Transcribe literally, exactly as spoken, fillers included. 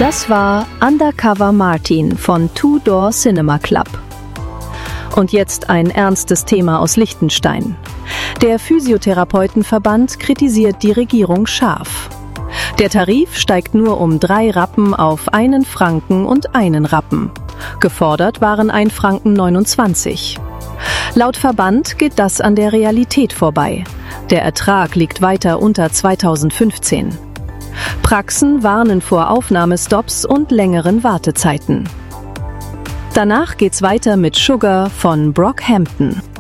Das war Undercover Martin von Two Door Cinema Club. Und jetzt ein ernstes Thema aus Liechtenstein. Der Physiotherapeutenverband kritisiert die Regierung scharf. Der Tarif steigt nur um drei Rappen auf einen Franken und einen Rappen. Gefordert waren ein Franken neunundzwanzig. Laut Verband geht das an der Realität vorbei. Der Ertrag liegt weiter unter zweitausendfünfzehn. Praxen warnen vor Aufnahmestops und längeren Wartezeiten. Danach geht's weiter mit Sugar von Brockhampton.